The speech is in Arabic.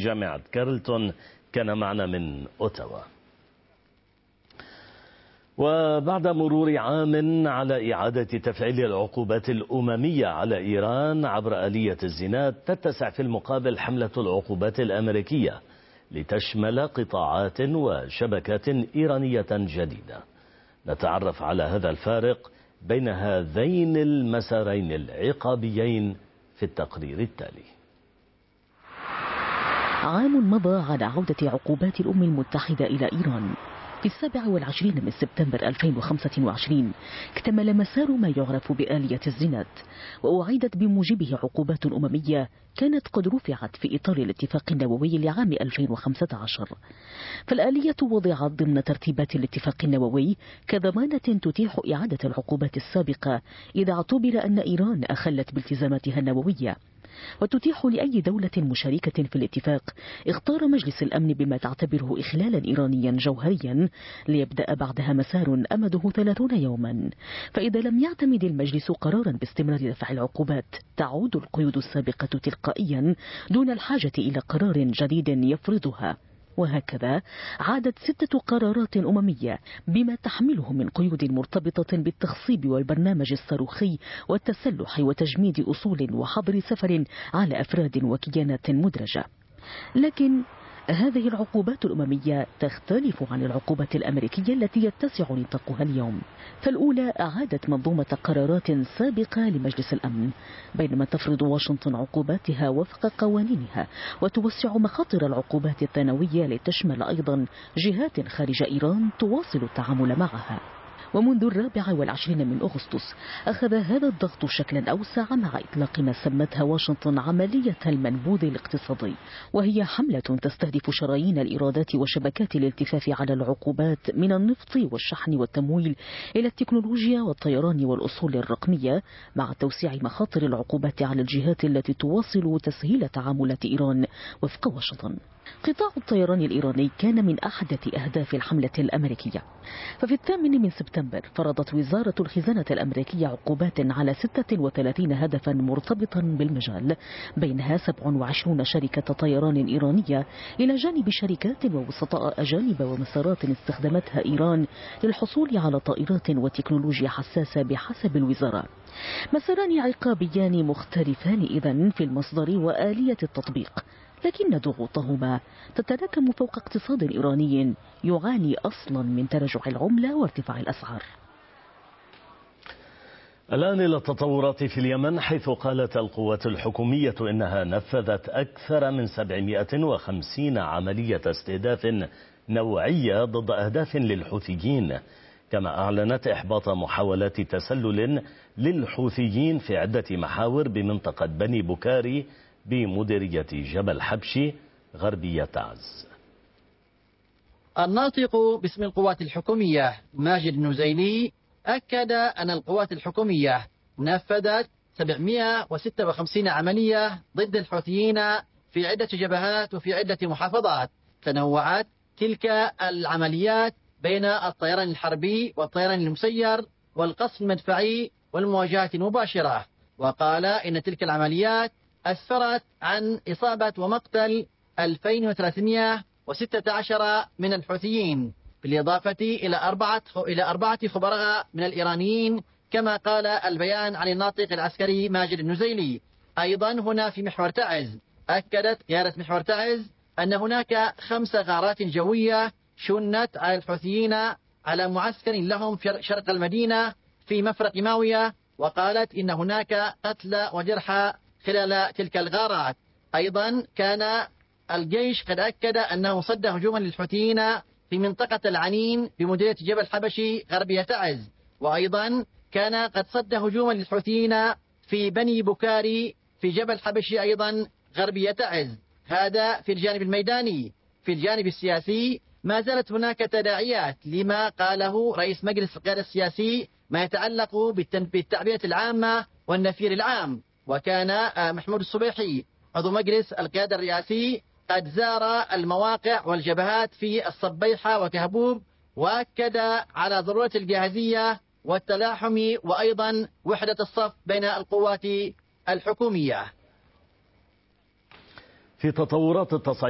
جامعة كارلتون كان معنا من أوتاوا. وبعد مرور عام على إعادة تفعيل العقوبات الأممية على إيران عبر آلية الزناد، تتسع في المقابل حملة العقوبات الأمريكية لتشمل قطاعات وشبكات إيرانية جديدة. نتعرف على هذا الفارق بين هذين المسارين العقابيين في التقرير التالي. عام مضى على عودة عقوبات الأمم المتحدة إلى إيران. في 27 من سبتمبر 2025 اكتمل مسار ما يعرف بآلية الزناد، وأعيدت بموجبه عقوبات أممية كانت قد رفعت في إطار الاتفاق النووي لعام 2015. فالآلية وضعت ضمن ترتيبات الاتفاق النووي كضمانة تتيح إعادة العقوبات السابقة إذا اعتبر أن إيران أخلت بالتزاماتها النووية، وتتيح لأي دولة مشاركة في الاتفاق اختار مجلس الأمن بما تعتبره إخلالا إيرانيا جوهريا ليبدأ بعدها مسار أمده 30 يوما. فإذا لم يعتمد المجلس قرارا باستمرار دفع العقوبات، تعود القيود السابقة تلقائيا دون الحاجة إلى قرار جديد يفرضها. وهكذا عادت 6 قرارات أممية بما تحمله من قيود مرتبطة بالتخصيب والبرنامج الصاروخي والتسلح وتجميد أصول وحظر سفر على أفراد وكيانات مدرجة. لكن هذه العقوبات الأممية تختلف عن العقوبات الأمريكية التي يتسع نطاقها اليوم. فالأولى أعادت منظومة قرارات سابقة لمجلس الأمن، بينما تفرض واشنطن عقوباتها وفق قوانينها وتوسع مخاطر العقوبات الثانوية لتشمل أيضا جهات خارج إيران تواصل التعامل معها. ومنذ 24 من أغسطس أخذ هذا الضغط شكلا أوسع مع إطلاق ما سمتها واشنطن عملية المنبوذ الاقتصادي، وهي حملة تستهدف شرايين الإيرادات وشبكات الالتفاف على العقوبات من النفط والشحن والتمويل إلى التكنولوجيا والطيران والأصول الرقمية، مع توسيع مخاطر العقوبات على الجهات التي تواصل تسهيل تعاملات إيران وفق واشنطن. قطاع الطيران الإيراني كان من أحدث أهداف الحملة الأمريكية. ففي 8 من سبتمبر فرضت وزارة الخزانة الأمريكية عقوبات على 36 هدفا مرتبطا بالمجال، بينها 27 شركة طيران إيرانية إلى جانب شركات ووسطاء أجانب ومسارات استخدمتها إيران للحصول على طائرات وتكنولوجيا حساسة بحسب الوزارة. مساران عقابيان مختلفان إذن في المصدر وآلية التطبيق، لكن ضغوطهما تتراكم فوق اقتصاد إيراني يعاني أصلا من تراجع العملة وارتفاع الأسعار. الآن إلى التطورات في اليمن، حيث قالت القوات الحكومية إنها نفذت أكثر من 750 عملية استهداف نوعية ضد أهداف للحوثيين، كما أعلنت إحباط محاولات تسلل للحوثيين في عدة محاور بمنطقة بني بكاري بمديرية جبل حبشي غربية تعز. الناطق باسم القوات الحكومية ماجد النزيلي أكد أن القوات الحكومية نفذت 756 عملية ضد الحوثيين في عدة جبهات وفي عدة محافظات. تنوعت تلك العمليات بين الطيران الحربي والطيران المسير والقصف المدفعي والمواجهات المباشرة. وقال إن تلك العمليات أسفرت عن إصابة ومقتل 2316 من الحوثيين، بالإضافة إلى أربعة خبراء من الإيرانيين، كما قال البيان عن الناطق العسكري ماجد النزيلي. أيضا هنا في محور تعز أكدت قيادة محور تعز أن هناك 5 غارات جوية شنت على الحوثيين على معسكر لهم في شرق المدينة في مفرق ماوية، وقالت إن هناك قتلى وجرحى خلال تلك الغارات. أيضا كان الجيش قد أكد أنه صد هجوما للحوثيين في منطقة العنين بمديرية جبل حبشي غربية تعز، وأيضا كان قد صد هجوما للحوثيين في بني بكاري في جبل حبشي أيضا غربية تعز. هذا في الجانب الميداني. في الجانب السياسي ما زالت هناك تداعيات لما قاله رئيس مجلس القيادة السياسي ما يتعلق بالتعبئة العامة والنفير العام. وكان محمود الصبيحي عضو مجلس القيادة الرئاسي قد زار المواقع والجبهات في الصبيحة وكهبوب، وأكد على ضرورة الجاهزية والتلاحم وأيضا وحدة الصف بين القوات الحكومية. في تطورات التصعيد